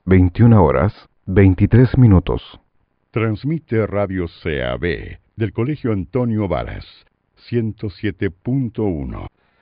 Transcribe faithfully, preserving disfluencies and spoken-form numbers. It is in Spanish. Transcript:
veintiuna horas, veintitrés minutos. Transmite Radio C A B del Colegio Antonio Varas, ciento siete punto uno.